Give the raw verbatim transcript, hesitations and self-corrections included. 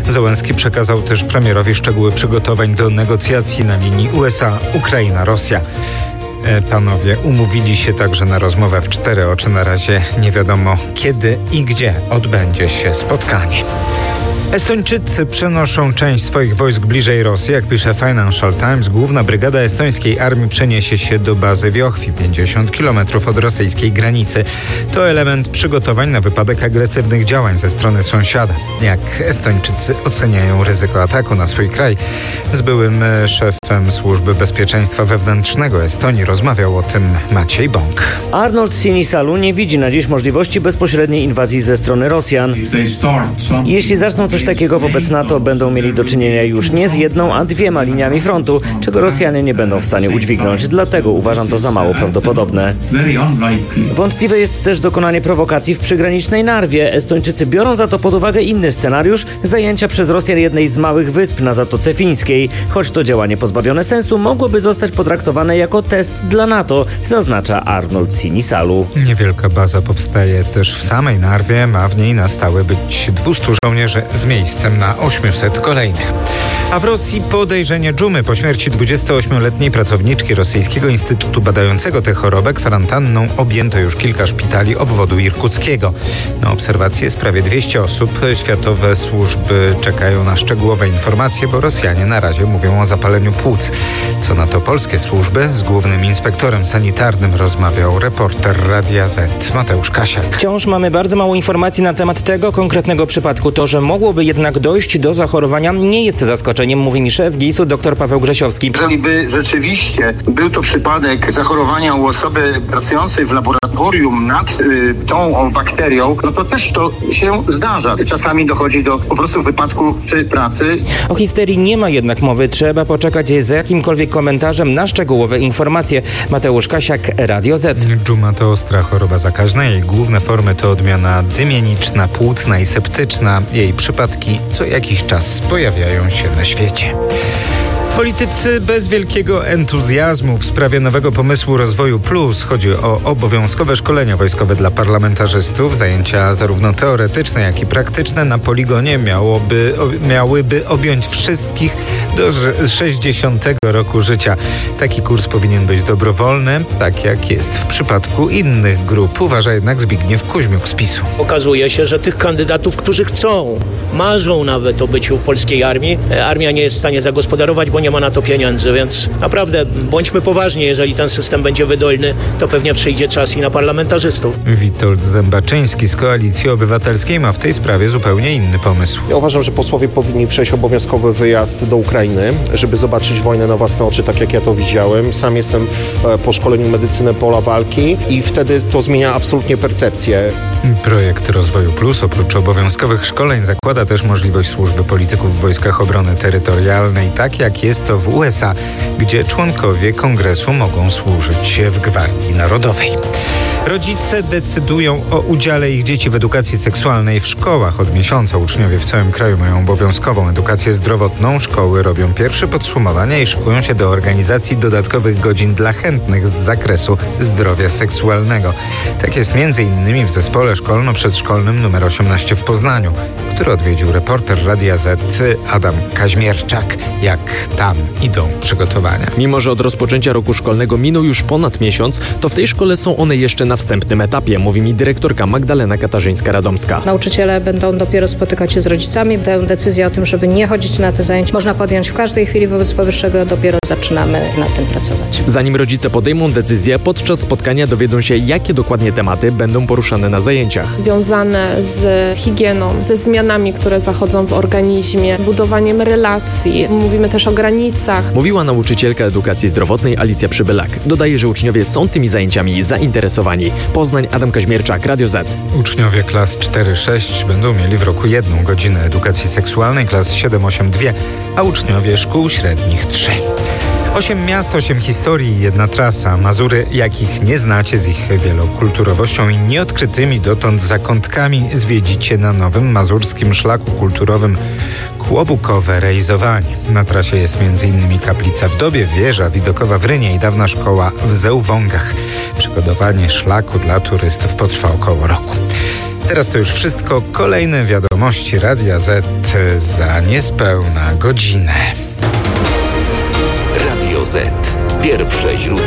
Zełenski przekazał też premierowi szczegóły przygotowań do negocjacji na linii U S A Ukraina-Rosja. Panowie umówili się także na rozmowę w cztery oczy. Na razie nie wiadomo, kiedy i gdzie odbędzie się spotkanie. Estończycy przenoszą część swoich wojsk bliżej Rosji. Jak pisze Financial Times, główna brygada estońskiej armii przeniesie się do bazy w Jochwi, pięćdziesiąt kilometrów od rosyjskiej granicy. To element przygotowań na wypadek agresywnych działań ze strony sąsiada. Jak Estończycy oceniają ryzyko ataku na swój kraj? Z byłym szefem Służby Bezpieczeństwa Wewnętrznego Estonii rozmawiał o tym Maciej Bąk. Arnold Sinisalu nie widzi na dziś możliwości bezpośredniej inwazji ze strony Rosjan. Jeśli zaczną coś takiego wobec NATO, będą mieli do czynienia już nie z jedną, a dwiema liniami frontu, czego Rosjanie nie będą w stanie udźwignąć. Dlatego uważam to za mało prawdopodobne. Wątpliwe jest też dokonanie prowokacji w przygranicznej Narwie. Estończycy biorą za to pod uwagę inny scenariusz zajęcia przez Rosjan jednej z małych wysp na Zatoce Fińskiej. Choć to działanie pozbawione sensu mogłoby zostać potraktowane jako test dla NATO, zaznacza Arnold Sinisalu. Niewielka baza powstaje też w samej Narwie. Ma w niej na stałe być dwieście żołnierzy z miejscem na osiemset kolejnych. A w Rosji podejrzenie dżumy po śmierci dwudziestoośmioletniej pracowniczki Rosyjskiego Instytutu Badającego tę chorobę kwarantanną objęto już kilka szpitali obwodu irkuckiego. Na obserwację jest prawie dwieście osób. Światowe służby czekają na szczegółowe informacje, bo Rosjanie na razie mówią o zapaleniu płuc. Co na to polskie służby? Z głównym inspektorem sanitarnym rozmawiał reporter Radia Z Mateusz Kasiak. Wciąż mamy bardzo mało informacji na temat tego konkretnego przypadku. To, że mogłoby jednak dojść do zachorowania, nie jest zaskoczeniem, mówi mi szef GIS-u dr Paweł Grzesiowski. Jeżeli by rzeczywiście był to przypadek zachorowania u osoby pracującej w laboratorium nad y, tą bakterią, no to też to się zdarza. Czasami dochodzi do po prostu wypadku przy pracy. O histerii nie ma jednak mowy. Trzeba poczekać z jakimkolwiek komentarzem na szczegółowe informacje. Mateusz Kasiak, Radio Z. Dżuma to ostra choroba zakaźna. Jej główne formy to odmiana dymieniczna, płucna i septyczna. Jej przypadki co jakiś czas pojawiają się na świecie. Politycy bez wielkiego entuzjazmu w sprawie nowego pomysłu Rozwoju Plus. Chodzi o obowiązkowe szkolenia wojskowe dla parlamentarzystów. Zajęcia zarówno teoretyczne, jak i praktyczne na poligonie miałoby, miałyby objąć wszystkich do sześćdziesiątego roku życia. Taki kurs powinien być dobrowolny, tak jak jest w przypadku innych grup. Uważa jednak Zbigniew Kuźmiuk z PiSu. Okazuje się, że tych kandydatów, którzy chcą, marzą nawet o byciu w polskiej armii, armia nie jest w stanie zagospodarować, bo nie ma na to pieniędzy, więc naprawdę bądźmy poważni, jeżeli ten system będzie wydolny, to pewnie przyjdzie czas i na parlamentarzystów. Witold Zębaczyński z Koalicji Obywatelskiej ma w tej sprawie zupełnie inny pomysł. Ja uważam, że posłowie powinni przejść obowiązkowy wyjazd do Ukrainy, żeby zobaczyć wojnę na własne oczy, tak jak ja to widziałem. Sam jestem po szkoleniu medycyny pola walki i wtedy to zmienia absolutnie percepcję. Projekt Rozwoju Plus oprócz obowiązkowych szkoleń zakłada też możliwość służby polityków w Wojskach Obrony Terytorialnej, tak jak jest to w U S A, gdzie członkowie kongresu mogą służyć w Gwardii Narodowej. Rodzice decydują o udziale ich dzieci w edukacji seksualnej w szkołach. Od miesiąca uczniowie w całym kraju mają obowiązkową edukację zdrowotną. Szkoły robią pierwsze podsumowania i szykują się do organizacji dodatkowych godzin dla chętnych z zakresu zdrowia seksualnego. Tak jest między innymi w zespole szkolno-przedszkolnym numer osiemnaście w Poznaniu, który odwiedził reporter Radia Z Adam Kaźmierczak. Jak tam idą przygotowania? Mimo że od rozpoczęcia roku szkolnego minął już ponad miesiąc, to w tej szkole są one jeszcze na wstępnym etapie, mówi mi dyrektorka Magdalena Katarzyńska-Radomska. Nauczyciele będą dopiero spotykać się z rodzicami, dają decyzję o tym, żeby nie chodzić na te zajęcia. Można podjąć w każdej chwili, wobec powyższego dopiero zaczynamy nad tym pracować. Zanim rodzice podejmą decyzję, podczas spotkania dowiedzą się, jakie dokładnie tematy będą poruszane na zajęciach. Związane z higieną, ze zmianami, które zachodzą w organizmie, budowaniem relacji. Mówimy też o granicach. Mówiła nauczycielka edukacji zdrowotnej Alicja Przybylak. Dodaje, że uczniowie są tymi zajęciami zainteresowani. Poznań, Adam Kaźmierczak, Radio Z. Uczniowie klas cztery sześć będą mieli w roku jedną godzinę edukacji seksualnej, klas siedem osiem dwie, a uczniowie szkół średnich trzy. Osiem miast, osiem historii, jedna trasa. Mazury, jakich nie znacie, z ich wielokulturowością i nieodkrytymi dotąd zakątkami, zwiedzicie na nowym mazurskim szlaku kulturowym Kłobukowe Rejzowanie. Na trasie jest m.in. kaplica w Dobie, wieża widokowa w Rynie i dawna szkoła w Zełwągach. Przygotowanie szlaku dla turystów potrwa około roku. Teraz to już wszystko. Kolejne wiadomości Radia Z za niespełna godzinę. Radio Z. Pierwsze źródło